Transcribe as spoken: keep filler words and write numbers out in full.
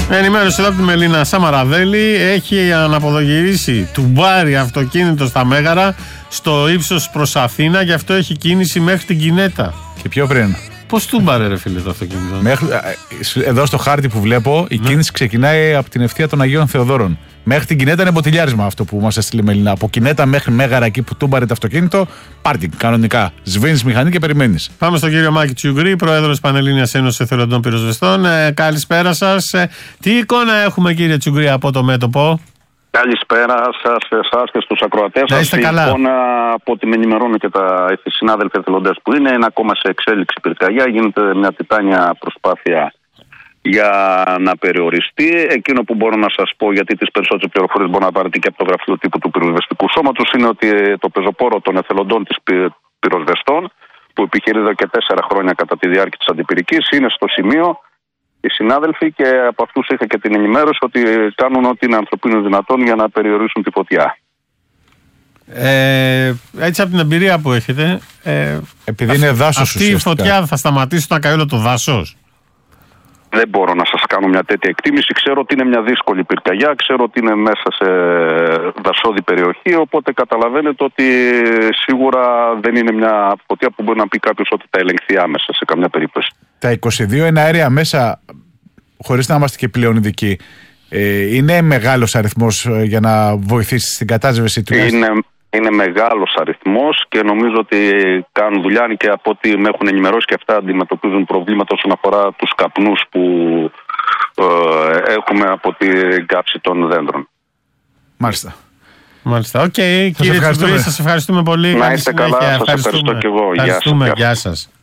Ενημέρωση εδώ από τη Μελίνα Σαμαραδέλη. Έχει αναποδογυρίσει τουμπάρι αυτοκίνητο στα Μέγαρα στο ύψος προς Αθήνα, γι' αυτό έχει κίνηση μέχρι την Κινέτα. Και πιο πριν. Πώς τούμπαρε, ρε φίλε, το αυτοκίνητο? Μέχρι, εδώ στο χάρτη που βλέπω, η ναι. κίνηση ξεκινάει από την ευθεία των Αγίων Θεοδόρων. Μέχρι την Κινέτα είναι μποτιλιάρισμα αυτό που μας έστειλε η Μελίνα. Από Κινέτα μέχρι Μέγαρα, εκεί που τούμπαρε το αυτοκίνητο, πάρτι κανονικά. Σβήνεις μηχανή και περιμένεις. Πάμε στον κύριο Μάκη Τσιουγκρή, πρόεδρος Πανελλήνιας Ένωσης Εθελοντών Πυροσβεστών. Ε, καλησπέρα σας. Ε, τι εικόνα έχουμε, κύριε Τσιουγκρή, από το μέτωπο? Καλησπέρα σας, εσάς και στους ακροατές σας. Είστε καλά. Η εικόνα, από ό,τι με ενημερώνουν και τα οι συνάδελφοι εθελοντές που είναι, είναι ακόμα σε εξέλιξη πυρκαγιά. Γίνεται μια τιτάνια προσπάθεια για να περιοριστεί. Εκείνο που μπορώ να σας πω, γιατί τις περισσότερες πληροφορίες μπορώ να πάρετε και από το γραφείο τύπου του πυροσβεστικού σώματος, είναι ότι το πεζοπόρο των εθελοντών της πυροσβεστών, που επιχειρεί εδώ και τέσσερα χρόνια κατά τη διάρκεια της αντιπυρικής, είναι στο σημείο. Οι συνάδελφοι, και από αυτούς είχα και την ενημέρωση ότι κάνουν ό,τι είναι ανθρωπίνο δυνατόν για να περιορίσουν τη φωτιά. Ε, έτσι από την εμπειρία που έχετε, ε, επειδή αυ- είναι δάσος αυτή ουσιαστικά. Η φωτιά θα σταματήσει όταν καεί όλο το δάσος? Δεν μπορώ να σας κάνω μια τέτοια εκτίμηση. Ξέρω ότι είναι μια δύσκολη πυρκαγιά, ξέρω ότι είναι μέσα σε δασόδη περιοχή, οπότε καταλαβαίνετε ότι σίγουρα δεν είναι μια φωτιά που μπορεί να πει κάποιος ότι θα ελεγχθεί άμεσα σε καμιά περίπτωση. Τα είκοσι δύο εναέρια μέσα, χωρίς να είμαστε και πλέον ειδικοί, ε, είναι μεγάλος αριθμός για να βοηθήσει στην κατάσβεση του? Είναι, είναι μεγάλος αριθμός και νομίζω ότι κάνουν δουλειά, και από ό,τι με έχουν ενημερώσει και αυτά αντιμετωπίζουν προβλήματα όσον αφορά τους καπνούς που ε, έχουμε από την κάψη των δέντρων. Μάλιστα. Μάλιστα. Οκ, okay, κύριε Τσιουγκρή, σας ευχαριστούμε πολύ. Να είστε καλά, σας ευχαριστώ και εγώ. Ευχαριστούμε. Γεια σας.